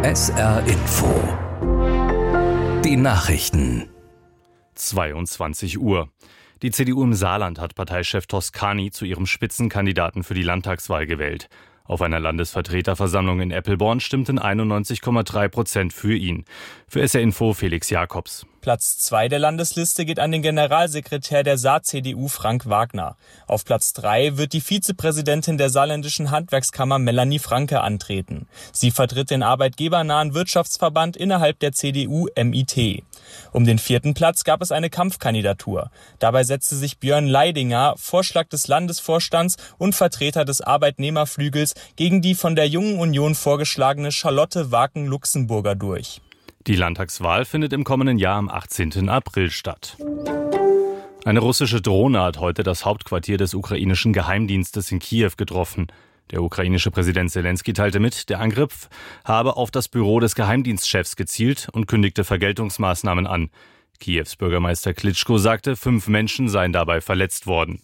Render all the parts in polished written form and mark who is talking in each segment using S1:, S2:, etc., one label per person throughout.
S1: SR Info. Die Nachrichten.
S2: 22 Uhr. Die CDU im Saarland hat Parteichef Toscani zu ihrem Spitzenkandidaten für die Landtagswahl gewählt. Auf einer Landesvertreterversammlung in Eppelborn stimmten 91,3% für ihn. Für SR Info Felix Jakobs.
S3: Platz 2 der Landesliste geht an den Generalsekretär der Saar-CDU Frank Wagner. Auf Platz 3 wird die Vizepräsidentin der saarländischen Handwerkskammer Melanie Franke antreten. Sie vertritt den arbeitgebernahen Wirtschaftsverband innerhalb der CDU MIT. Um den 4. Platz gab es eine Kampfkandidatur. Dabei setzte sich Björn Leidinger, Vorschlag des Landesvorstands und Vertreter des Arbeitnehmerflügels, gegen die von der Jungen Union vorgeschlagene Charlotte Waken-Luxemburger durch.
S2: Die Landtagswahl findet im kommenden Jahr am 18. April statt. Eine russische Drohne hat heute das Hauptquartier des ukrainischen Geheimdienstes in Kiew getroffen. Der ukrainische Präsident Selenskyj teilte mit, der Angriff habe auf das Büro des Geheimdienstchefs gezielt und kündigte Vergeltungsmaßnahmen an. Kiews Bürgermeister Klitschko sagte, 5 Menschen seien dabei verletzt worden.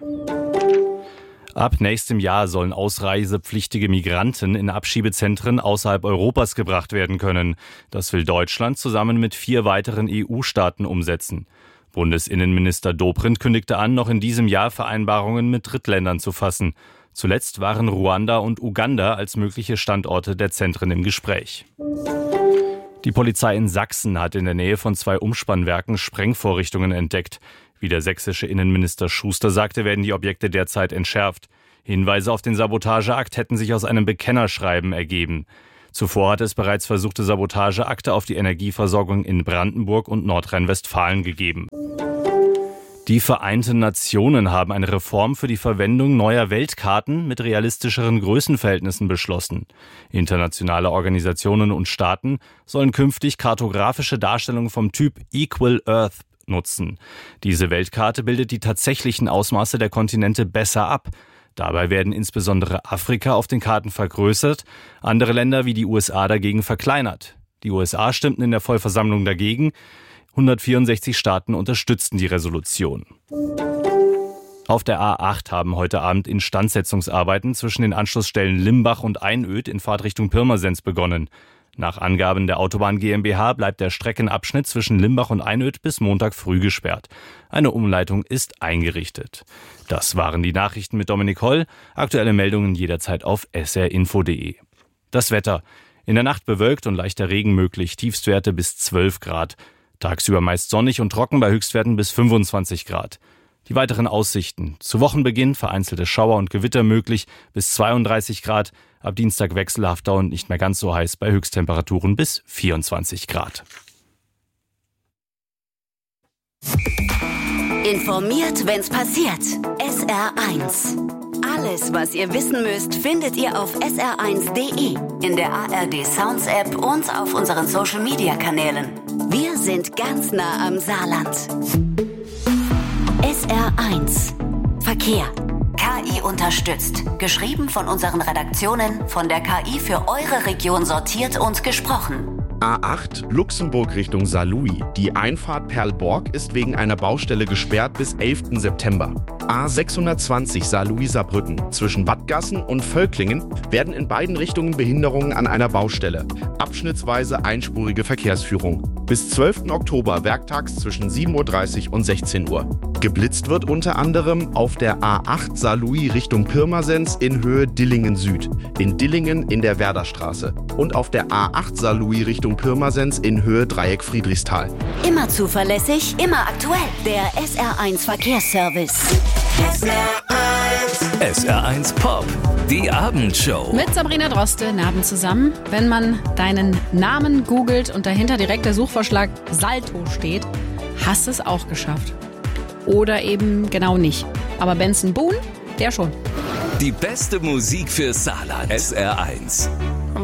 S2: Ab nächstem Jahr sollen ausreisepflichtige Migranten in Abschiebezentren außerhalb Europas gebracht werden können. Das will Deutschland zusammen mit 4 weiteren EU-Staaten umsetzen. Bundesinnenminister Dobrindt kündigte an, noch in diesem Jahr Vereinbarungen mit Drittländern zu fassen. Zuletzt waren Ruanda und Uganda als mögliche Standorte der Zentren im Gespräch. Die Polizei in Sachsen hat in der Nähe von 2 Umspannwerken Sprengvorrichtungen entdeckt. Wie der sächsische Innenminister Schuster sagte, werden die Objekte derzeit entschärft. Hinweise auf den Sabotageakt hätten sich aus einem Bekennerschreiben ergeben. Zuvor hatte es bereits versuchte Sabotageakte auf die Energieversorgung in Brandenburg und Nordrhein-Westfalen gegeben. Die Vereinten Nationen haben eine Reform für die Verwendung neuer Weltkarten mit realistischeren Größenverhältnissen beschlossen. Internationale Organisationen und Staaten sollen künftig kartografische Darstellungen vom Typ Equal Earth nutzen. Diese Weltkarte bildet die tatsächlichen Ausmaße der Kontinente besser ab. Dabei werden insbesondere Afrika auf den Karten vergrößert, andere Länder wie die USA dagegen verkleinert. Die USA stimmten in der Vollversammlung dagegen. 164 Staaten unterstützten die Resolution. Auf der A8 haben heute Abend Instandsetzungsarbeiten zwischen den Anschlussstellen Limbach und Einöd in Fahrtrichtung Pirmasens begonnen. Nach Angaben der Autobahn GmbH bleibt der Streckenabschnitt zwischen Limbach und Einöd bis Montag früh gesperrt. Eine Umleitung ist eingerichtet. Das waren die Nachrichten mit Dominik Holl. Aktuelle Meldungen jederzeit auf srinfo.de. Das Wetter. In der Nacht bewölkt und leichter Regen möglich. Tiefstwerte bis 12 Grad. Tagsüber meist sonnig und trocken bei Höchstwerten bis 25 Grad. Die weiteren Aussichten. Zu Wochenbeginn vereinzelte Schauer und Gewitter möglich bis 32 Grad. Ab Dienstag wechselhafter und nicht mehr ganz so heiß bei Höchsttemperaturen bis 24 Grad.
S4: Informiert, wenn's passiert. SR1. Alles, was ihr wissen müsst, findet ihr auf sr1.de, in der ARD Sounds App und auf unseren Social Media Kanälen. Wir sind ganz nah am Saarland. SR1 Verkehr. KI unterstützt. Geschrieben von unseren Redaktionen, von der KI für eure Region sortiert und gesprochen.
S5: A8 Luxemburg Richtung Saarlouis. Die Einfahrt Perlborg ist wegen einer Baustelle gesperrt bis 11. September. A620 Saarlouis-Saarbrücken. Zwischen Wattgassen und Völklingen werden in beiden Richtungen Behinderungen an einer Baustelle. Abschnittsweise einspurige Verkehrsführung. Bis 12. Oktober werktags zwischen 7.30 Uhr und 16 Uhr. Geblitzt wird unter anderem auf der A8 Saarlouis Richtung Pirmasens in Höhe Dillingen Süd, in Dillingen in der Werderstraße und auf der A8 Saarlouis Richtung Pirmasens in Höhe Dreieck Friedrichsthal.
S4: Immer zuverlässig, immer aktuell. Der SR1 Verkehrsservice.
S1: SR1 Pop, die Abendshow.
S6: Mit Sabrina Droste, Abend zusammen. Wenn man deinen Namen googelt und dahinter direkt der Suchvorschlag Salto steht, hast du es auch geschafft. Oder eben genau nicht. Aber Benson Boone, der schon.
S1: Die beste Musik für Saarland. SR1.